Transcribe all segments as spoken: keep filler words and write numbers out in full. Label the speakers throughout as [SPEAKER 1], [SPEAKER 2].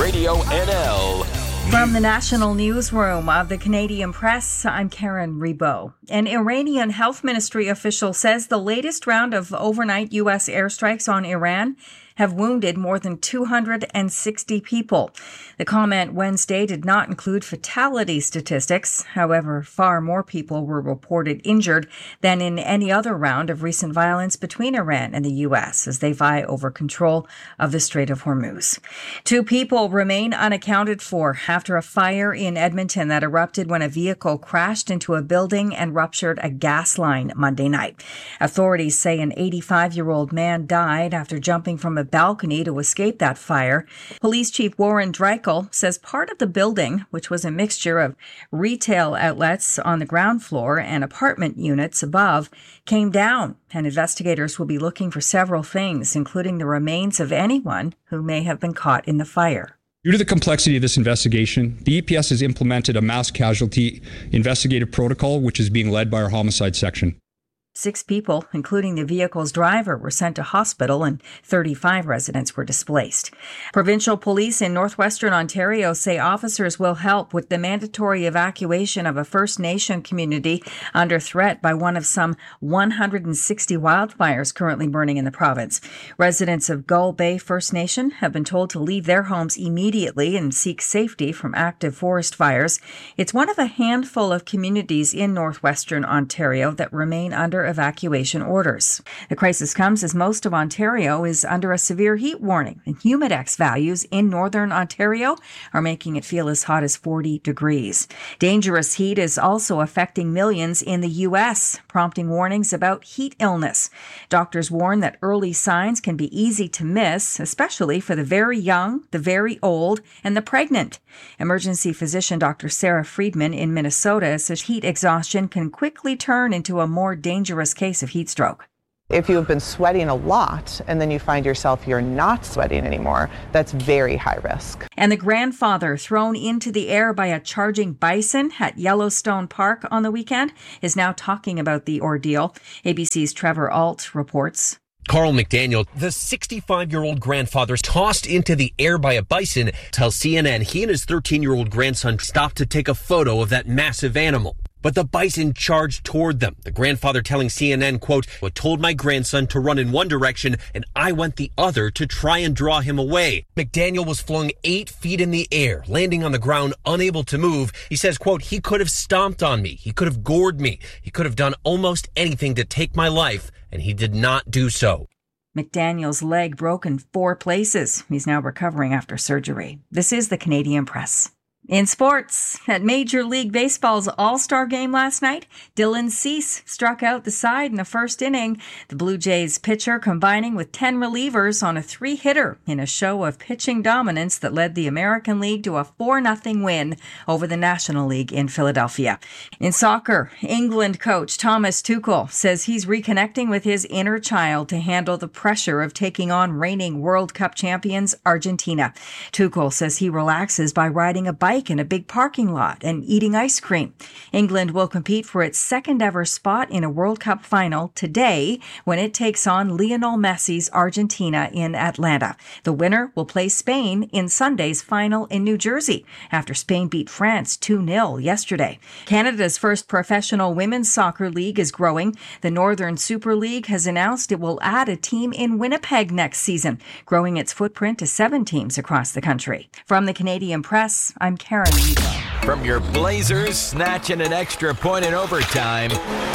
[SPEAKER 1] Radio N L.
[SPEAKER 2] From the National Newsroom of the Canadian Press, I'm Karen Rebo. An Iranian health ministry official says the latest round of overnight U S airstrikes on Iran have wounded more than two hundred sixty people. The comment Wednesday did not include fatality statistics. However, far more people were reported injured than in any other round of recent violence between Iran and the U S as they vie over control of the Strait of Hormuz. Two people remain unaccounted for after a fire in Edmonton that erupted when a vehicle crashed into a building and ruptured a gas line Monday night. Authorities say an eighty-five-year-old man died after jumping from a balcony to escape that fire. Police Chief Warren Dreichel says part of the building, which was a mixture of retail outlets on the ground floor and apartment units above, came down, and investigators will be looking for several things, including the remains of anyone who may have been caught in the fire.
[SPEAKER 3] Due to the complexity of this investigation, the E P S has implemented a mass casualty investigative protocol, which is being led by our homicide section.
[SPEAKER 2] Six people, including the vehicle's driver, were sent to hospital and thirty-five residents were displaced. Provincial police in northwestern Ontario say officers will help with the mandatory evacuation of a First Nation community under threat by one of some one hundred sixty wildfires currently burning in the province. Residents of Gull Bay First Nation have been told to leave their homes immediately and seek safety from active forest fires. It's one of a handful of communities in northwestern Ontario that remain under evacuation orders. The crisis comes as most of Ontario is under a severe heat warning, and humidex values in northern Ontario are making it feel as hot as forty degrees. Dangerous heat is also affecting millions in the U S, prompting warnings about heat illness. Doctors warn that early signs can be easy to miss, especially for the very young, the very old, and the pregnant. Emergency physician Doctor Sarah Friedman in Minnesota says heat exhaustion can quickly turn into a more dangerous case of heat stroke.
[SPEAKER 4] If you have been sweating a lot and then you find yourself you're not sweating anymore, that's very high risk.
[SPEAKER 2] And the grandfather thrown into the air by a charging bison at Yellowstone Park on the weekend is now talking about the ordeal. A B C's Trevor Ault reports.
[SPEAKER 5] Carl McDaniel, the sixty-five-year-old grandfather tossed into the air by a bison, tells C N N he and his thirteen-year-old grandson stopped to take a photo of that massive animal. But the bison charged toward them. The grandfather telling C N N, quote, "I told my grandson to run in one direction and I went the other to try and draw him away." McDaniel was flung eight feet in the air, landing on the ground, unable to move. He says, quote, "He could have stomped on me. He could have gored me. He could have done almost anything to take my life, and he did not do so."
[SPEAKER 2] McDaniel's leg broke in four places. He's now recovering after surgery. This is the Canadian Press. In sports, at Major League Baseball's All-Star game last night, Dylan Cease struck out the side in the first inning. The Blue Jays pitcher combining with ten relievers on a three-hitter in a show of pitching dominance that led the American League to a four nothing win over the National League in Philadelphia. In soccer, England coach Thomas Tuchel says he's reconnecting with his inner child to handle the pressure of taking on reigning World Cup champions Argentina. Tuchel says he relaxes by riding a bike in a big parking lot and eating ice cream. England will compete for its second ever spot in a World Cup final today when it takes on Lionel Messi's Argentina in Atlanta. The winner will play Spain in Sunday's final in New Jersey after Spain beat France two nil yesterday. Canada's first professional women's soccer league is growing. The Northern Super League has announced it will add a team in Winnipeg next season, growing its footprint to seven teams across the country. From the Canadian Press, I'm Karen Rebo.
[SPEAKER 1] From your Blazers snatching an extra point in overtime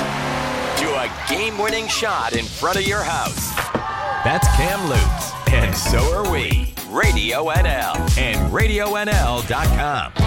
[SPEAKER 1] to a game-winning shot in front of your house. That's Cam Lutz, and so are we. Radio N L and radio N L dot com.